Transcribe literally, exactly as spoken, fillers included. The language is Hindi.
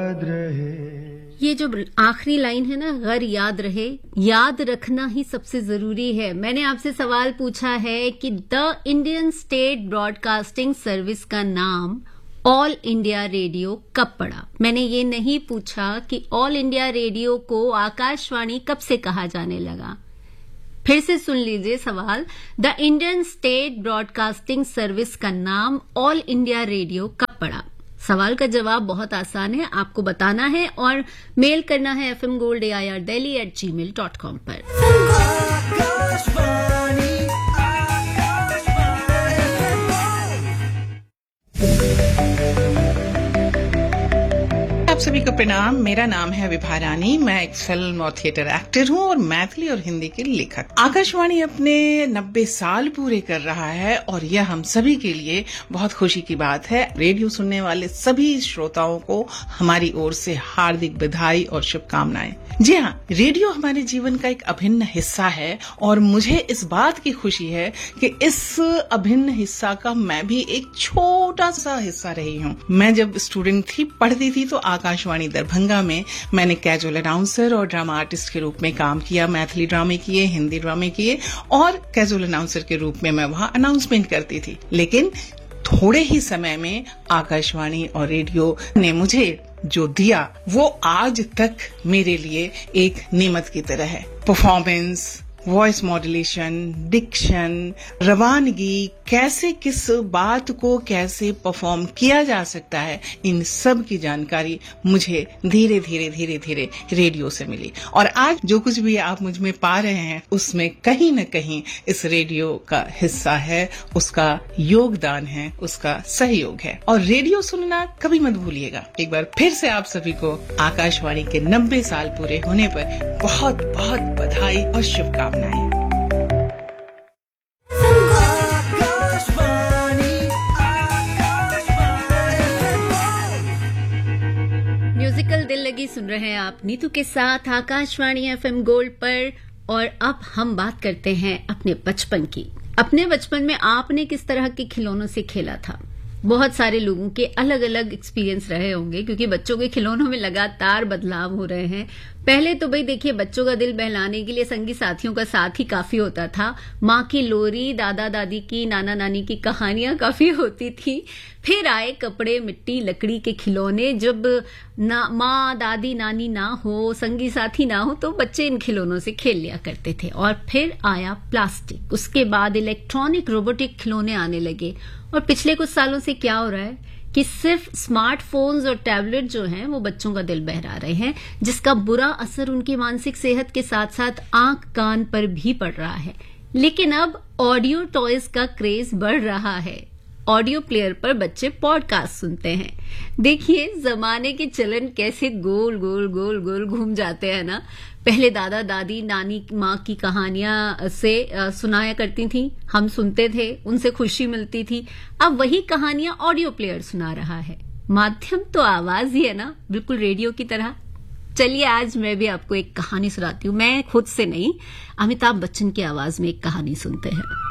ये जो आखिरी लाइन है ना, गर याद रहे, याद रखना ही सबसे जरूरी है। मैंने आपसे सवाल पूछा है कि the Indian state broadcasting service का नाम ऑल इंडिया रेडियो कब पड़ा। मैंने ये नहीं पूछा कि ऑल इंडिया रेडियो को आकाशवाणी कब से कहा जाने लगा। फिर से सुन लीजिए सवाल, the Indian state broadcasting service का नाम ऑल इंडिया रेडियो कब पड़ा। सवाल का जवाब बहुत आसान है, आपको बताना है और मेल करना है F M gold A I R Delhi eight ji mail dot com पर। आप सभी को प्रणाम। मेरा नाम है विभा रानी। मैं एक फिल्म और थिएटर एक्टर हूँ और मैथिली और हिंदी के लेखक। आकाशवाणी अपने नब्बे साल पूरे कर रहा है और यह हम सभी के लिए बहुत खुशी की बात है। रेडियो सुनने वाले सभी श्रोताओं को हमारी ओर से हार्दिक बधाई और शुभकामनाएं। जी हाँ, रेडियो हमारे जीवन का एक अभिन्न हिस्सा है और मुझे इस बात की खुशी है कि इस अभिन्न हिस्सा का मैं भी एक छोटा सा हिस्सा रही हूँ। मैं जब स्टूडेंट थी, पढ़ती थी, तो आकाशवाणी दरभंगा में मैंने कैजुअल अनाउंसर और ड्रामा आर्टिस्ट के रूप में काम किया। मैथिली ड्रामे किए, हिंदी ड्रामे किए और कैजुअल अनाउंसर के रूप में मैं वहां अनाउंसमेंट करती थी। लेकिन थोड़े ही समय में आकाशवाणी और रेडियो ने मुझे जो दिया वो आज तक मेरे लिए एक नेमत की तरह है। परफॉर्मेंस, वॉइस मॉड्यूलेशन, डिक्शन, रवानगी, कैसे किस बात को कैसे परफॉर्म किया जा सकता है, इन सब की जानकारी मुझे धीरे धीरे धीरे धीरे रेडियो से मिली। और आज जो कुछ भी आप मुझ में पा रहे हैं उसमें कहीं न कहीं इस रेडियो का हिस्सा है, उसका योगदान है, उसका सहयोग है। और रेडियो सुनना कभी मत भूलिएगा। एक बार फिर से आप सभी को आकाशवाणी के नब्बे साल पूरे होने पर बहुत बहुत बधाई और शुभकामनाएं। म्यूजिकल दिल लगी सुन रहे हैं आप नीतू के साथ आकाशवाणी एफ एम गोल्ड पर। और अब हम बात करते हैं अपने बचपन की। अपने बचपन में आपने किस तरह के खिलौनों से खेला था। बहुत सारे लोगों के अलग अलग एक्सपीरियंस रहे होंगे क्योंकि बच्चों के खिलौनों में लगातार बदलाव हो रहे हैं। पहले तो भाई देखिए, बच्चों का दिल बहलाने के लिए संगी साथियों का साथ ही काफी होता था। माँ की लोरी, दादा दादी की, नाना नानी की कहानियां काफी होती थी। फिर आए कपड़े, मिट्टी, लकड़ी के खिलौने। जब ना माँ, दादी, नानी ना हो, संगी साथी ना हो, तो बच्चे इन खिलौनों से खेल लिया करते थे। और फिर आया प्लास्टिक, उसके बाद इलेक्ट्रॉनिक रोबोटिक खिलौने आने लगे। और पिछले कुछ सालों से क्या हो रहा है कि सिर्फ स्मार्टफोन्स और टैबलेट जो हैं वो बच्चों का दिल बहला रहे हैं, जिसका बुरा असर उनकी मानसिक सेहत के साथ साथ आंख कान पर भी पड़ रहा है। लेकिन अब ऑडियो टॉयज का क्रेज बढ़ रहा है। ऑडियो प्लेयर पर बच्चे पॉडकास्ट सुनते हैं। देखिए जमाने के चलन कैसे गोल गोल गोल गोल घूम जाते हैं ना। पहले दादा दादी, नानी, माँ की कहानियां से सुनाया करती थी, हम सुनते थे, उनसे खुशी मिलती थी। अब वही कहानियां ऑडियो प्लेयर सुना रहा है। माध्यम तो आवाज ही है ना, बिल्कुल रेडियो की तरह। चलिए आज मैं भी आपको एक कहानी सुनाती हूँ। मैं खुद से नहीं, अमिताभ बच्चन की आवाज में एक कहानी सुनते हैं।